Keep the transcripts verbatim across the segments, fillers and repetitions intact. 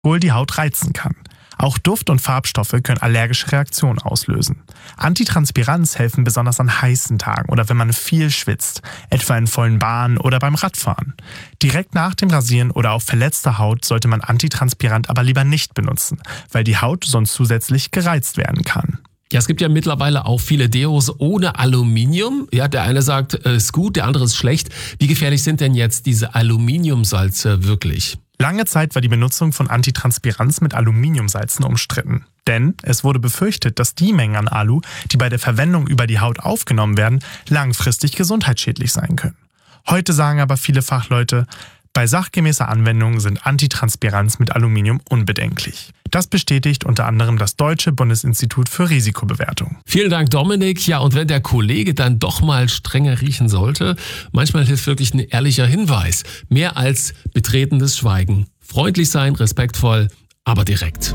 Alkohol die Haut reizen kann. Auch Duft- und Farbstoffe können allergische Reaktionen auslösen. Antitranspiranz helfen besonders an heißen Tagen oder wenn man viel schwitzt, etwa in vollen Bahnen oder beim Radfahren. Direkt nach dem Rasieren oder auf verletzter Haut sollte man Antitranspirant aber lieber nicht benutzen, weil die Haut sonst zusätzlich gereizt werden kann. Ja, es gibt ja mittlerweile auch viele Deos ohne Aluminium. Ja, der eine sagt, ist gut, der andere ist schlecht. Wie gefährlich sind denn jetzt diese Aluminiumsalze wirklich? Lange Zeit war die Benutzung von Antitranspiranz mit Aluminiumsalzen umstritten. Denn es wurde befürchtet, dass die Mengen an Alu, die bei der Verwendung über die Haut aufgenommen werden, langfristig gesundheitsschädlich sein können. Heute sagen aber viele Fachleute, bei sachgemäßer Anwendung sind Antitranspiranz mit Aluminium unbedenklich. Das bestätigt unter anderem das Deutsche Bundesinstitut für Risikobewertung. Vielen Dank, Dominik. Ja, und wenn der Kollege dann doch mal strenger riechen sollte, manchmal hilft wirklich ein ehrlicher Hinweis. Mehr als betretenes Schweigen. Freundlich sein, respektvoll, aber direkt.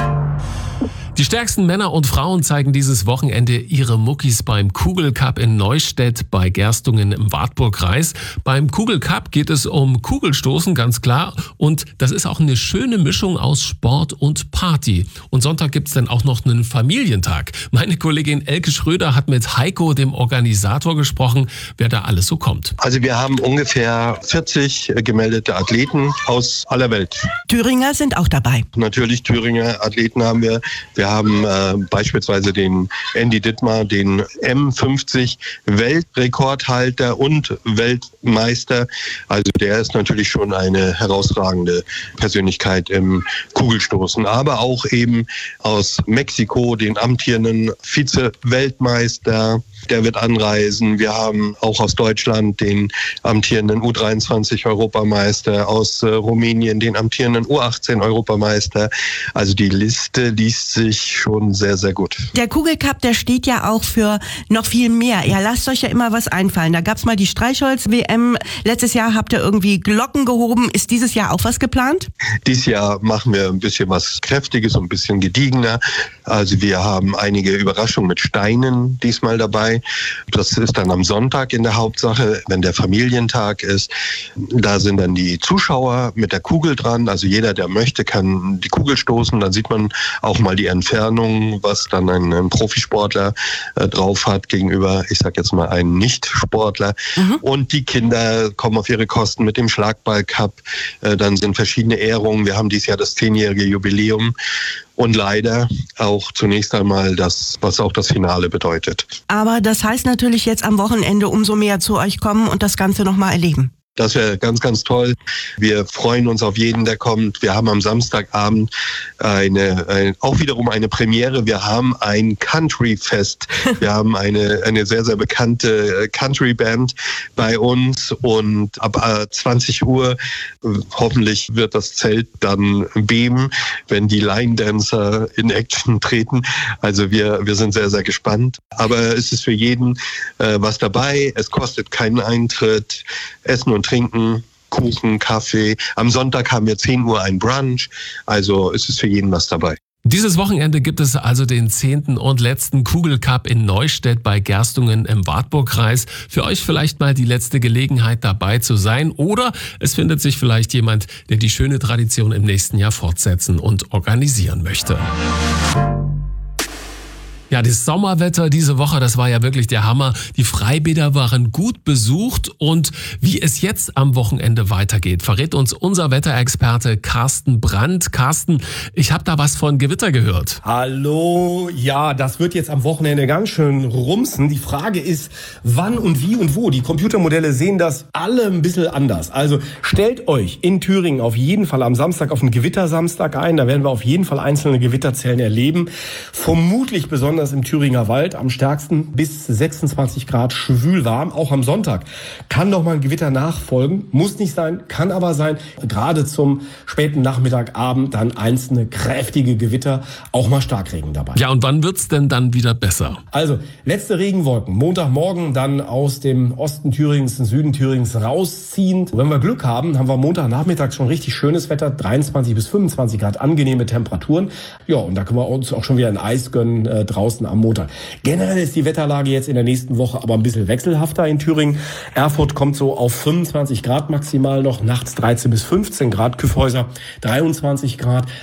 Die stärksten Männer und Frauen zeigen dieses Wochenende ihre Muckis beim Kugelcup in Neustädt bei Gerstungen im Wartburgkreis. Beim Kugelcup geht es um Kugelstoßen, ganz klar. Und das ist auch eine schöne Mischung aus Sport und Party. Und Sonntag gibt es dann auch noch einen Familientag. Meine Kollegin Elke Schröder hat mit Heiko, dem Organisator, gesprochen, wer da alles so kommt. Also wir haben ungefähr vierzig gemeldete Athleten aus aller Welt. Thüringer sind auch dabei. Natürlich Thüringer Athleten haben wir. Wir haben äh, beispielsweise den Andy Dittmar, den M fünfzig Weltrekordhalter und Weltmeister. Also der ist natürlich schon eine herausragende Persönlichkeit im Kugelstoßen. Aber auch eben aus Mexiko den amtierenden Vize-Weltmeister, der wird anreisen. Wir haben auch aus Deutschland den amtierenden U dreiundzwanzig Europameister, aus äh, Rumänien den amtierenden U achtzehn Europameister. Also die Liste liest sich schon sehr, sehr gut. Der Kugelcup, der steht ja auch für noch viel mehr. Ja, lasst euch ja immer was einfallen. Da gab's mal die Streichholz-W M. Letztes Jahr habt ihr irgendwie Glocken gehoben. Ist dieses Jahr auch was geplant? Dieses Jahr machen wir ein bisschen was Kräftiges und ein bisschen gediegener. Also wir haben einige Überraschungen mit Steinen diesmal dabei. Das ist dann am Sonntag in der Hauptsache, wenn der Familientag ist. Da sind dann die Zuschauer mit der Kugel dran. Also jeder, der möchte, kann die Kugel stoßen. Dann sieht man auch mal die Entfernung, was dann ein, ein Profisportler äh, drauf hat gegenüber, ich sag jetzt mal, einem Nicht-Sportler. Mhm. Und die Kinder kommen auf ihre Kosten mit dem Schlagball-Cup. Äh, dann sind verschiedene Ehrungen. Wir haben dieses Jahr das zehnjährige Jubiläum. Und leider auch zunächst einmal das, was auch das Finale bedeutet. Aber das heißt natürlich jetzt am Wochenende umso mehr zu euch kommen und das Ganze nochmal erleben. Das wäre ganz, ganz toll. Wir freuen uns auf jeden, der kommt. Wir haben am Samstagabend eine, ein, auch wiederum eine Premiere. Wir haben ein Country-Fest. Wir haben eine, eine sehr, sehr bekannte Country-Band bei uns und ab zwanzig Uhr hoffentlich wird das Zelt dann beben, wenn die Line-Dancer in Action treten. Also wir, wir sind sehr, sehr gespannt. Aber es ist für jeden äh, was dabei. Es kostet keinen Eintritt. Essen und Trinken, Kuchen, Kaffee. Am Sonntag haben wir zehn Uhr ein Brunch. Also es ist für jeden was dabei. Dieses Wochenende gibt es also den zehnten und letzten Kugelcup in Neustädt bei Gerstungen im Wartburgkreis. Für euch vielleicht mal die letzte Gelegenheit dabei zu sein oder es findet sich vielleicht jemand, der die schöne Tradition im nächsten Jahr fortsetzen und organisieren möchte. Ja, das Sommerwetter diese Woche, das war ja wirklich der Hammer. Die Freibäder waren gut besucht und wie es jetzt am Wochenende weitergeht, verrät uns unser Wetterexperte Carsten Brandt. Carsten, ich habe da was von Gewitter gehört. Hallo, ja, das wird jetzt am Wochenende ganz schön rumsen. Die Frage ist, wann und wie und wo. Die Computermodelle sehen das alle ein bisschen anders. Also stellt euch in Thüringen auf jeden Fall am Samstag auf einen Gewittersamstag ein. Da werden wir auf jeden Fall einzelne Gewitterzellen erleben. Vermutlich besonders im Thüringer Wald, am stärksten bis sechsundzwanzig Grad schwül warm. Auch am Sonntag kann noch mal ein Gewitter nachfolgen. Muss nicht sein, kann aber sein. Gerade zum späten Nachmittag, Abend dann einzelne kräftige Gewitter, auch mal Starkregen dabei. Ja, und wann wird's denn dann wieder besser? Also, letzte Regenwolken. Montagmorgen dann aus dem Osten Thürings, den Süden Thürings rausziehend. Wenn wir Glück haben, haben wir Montagnachmittag schon richtig schönes Wetter. dreiundzwanzig bis fünfundzwanzig Grad, angenehme Temperaturen. Ja, und da können wir uns auch schon wieder ein Eis gönnen äh, draußen draußen am Montag. Generell ist die Wetterlage jetzt in der nächsten Woche aber ein bisschen wechselhafter in Thüringen. Erfurt kommt so auf fünfundzwanzig Grad maximal noch, nachts dreizehn bis fünfzehn Grad, Kyffhäuser dreiundzwanzig Grad.